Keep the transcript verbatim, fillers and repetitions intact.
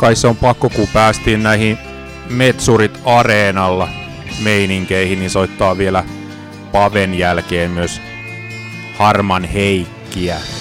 kai se on pakko, kun päästiin näihin Metsurit Areenalla meininkeihin, niin soittaa vielä Paven jälkeen myös Harman Heikkiä.